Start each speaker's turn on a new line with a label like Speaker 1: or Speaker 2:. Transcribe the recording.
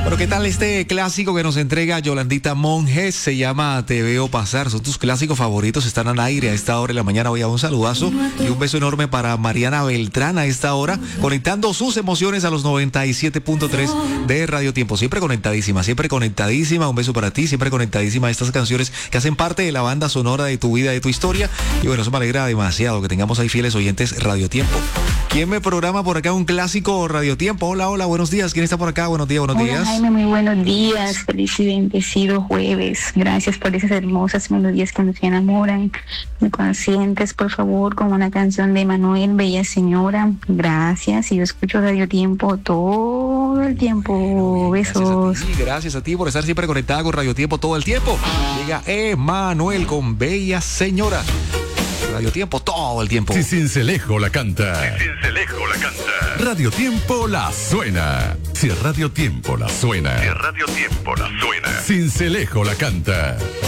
Speaker 1: Pero ¿qué tal este clásico que nos entrega Yolandita Monjes? Se llama Te Veo Pasar. Son tus clásicos favoritos, están al aire a esta hora de la mañana. Voy a un saludazo y un beso enorme para Mariana Beltrán a esta hora, conectando sus emociones a los 97.3 de Radio Tiempo. Siempre conectadísima, siempre conectadísima. Un beso para ti, siempre conectadísima a estas canciones que hacen parte de la banda sonora de tu vida, de tu historia. Y bueno, eso me alegra demasiado que tengamos ahí fieles oyentes Radio Tiempo. ¿Quién me programa por acá un clásico Radio Tiempo? Hola, hola, buenos días. ¿Quién está por acá? Buenos días, buenos días.
Speaker 2: Hola, Jaime, muy buenos días. Feliz y bendecido jueves. Gracias por esas hermosas melodías que nos enamoran. Me consientes, por favor, con una canción de Manuel, Bella Señora. Gracias. Y yo escucho Radio Tiempo todo el tiempo. Besos.
Speaker 1: Gracias a ti por estar siempre conectada con Radio Tiempo todo el tiempo. Llega Emanuel con Bella Señora. Radio Tiempo todo el tiempo.
Speaker 3: Si Cincelejo la canta. Si Cincelejo la canta. Radio Tiempo la suena. Si Radio Tiempo la suena. Si Radio Tiempo la suena. Cincelejo la canta.